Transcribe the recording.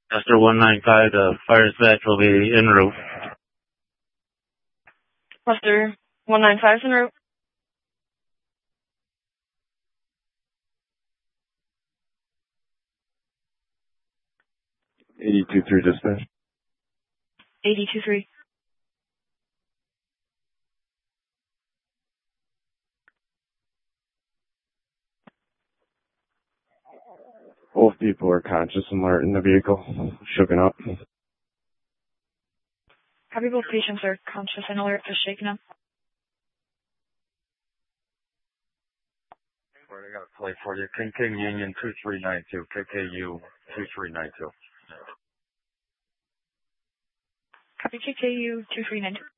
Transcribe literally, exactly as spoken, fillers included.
Chester one nine five, the fire dispatch will be en route. Chester one nine five en route. eighty-two three dispatch. eighty-two three. Both people are conscious and alert in the vehicle, shooken up. Copy, both patients are conscious and alert, just shaken up. I got a play for you. King King Union two three nine two, K K U two three nine two. Copy, K K U two three nine two.